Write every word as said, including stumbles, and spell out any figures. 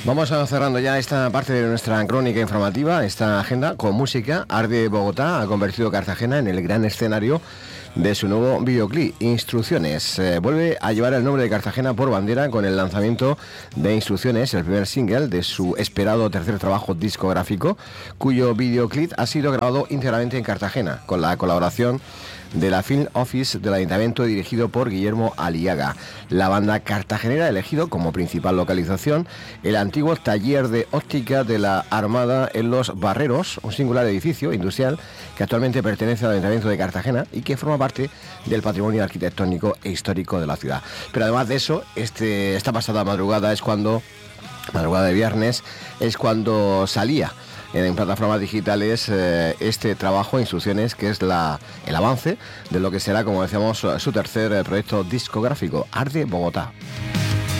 Vamos a cerrando ya esta parte de nuestra crónica informativa, esta agenda con música. Arde Bogotá ha convertido Cartagena en el gran escenario de su nuevo videoclip, Instrucciones. Eh, vuelve a llevar el nombre de Cartagena por bandera con el lanzamiento de Instrucciones, el primer single de su esperado tercer trabajo discográfico, cuyo videoclip ha sido grabado íntegramente en Cartagena, con la colaboración de la Film Office del Ayuntamiento, dirigido por Guillermo Aliaga. La banda cartagenera ha elegido como principal localización el antiguo taller de óptica de la Armada en Los Barreros, un singular edificio industrial que actualmente pertenece al Ayuntamiento de Cartagena y que forma parte del patrimonio arquitectónico e histórico de la ciudad. Pero además de eso, este, esta pasada madrugada es cuando, madrugada de viernes, es cuando salía en plataformas digitales eh, este trabajo, Instrucciones, que es la, el avance de lo que será, como decíamos, su tercer eh, proyecto discográfico, Arde Bogotá.